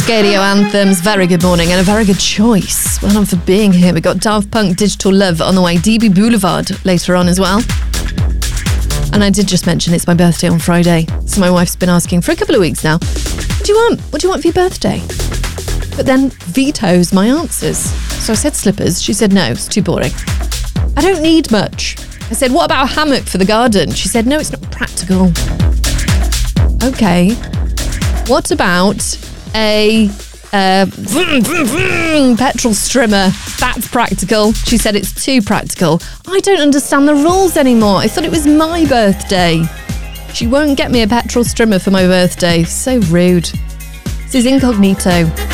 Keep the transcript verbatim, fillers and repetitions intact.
Scadio Anthems, very good morning and a very good choice. Well done for being here. We've got Daft Punk Digital Love on the way, D B Boulevard later on as well. And I did just mention it's my birthday on Friday, so my wife's been asking for a couple of weeks now, what do you want? What do you want for your birthday? But then vetoes my answers. So I said slippers. She said no, it's too boring. I don't need much. I said, what about a hammock for the garden? She said, no, it's not practical. Okay. What about a uh, vroom, vroom, vroom, petrol strimmer? That's practical. She said it's too practical. I don't understand the rules anymore. I thought it was my birthday. She won't get me a petrol strimmer for my birthday. So rude. This is Incognito.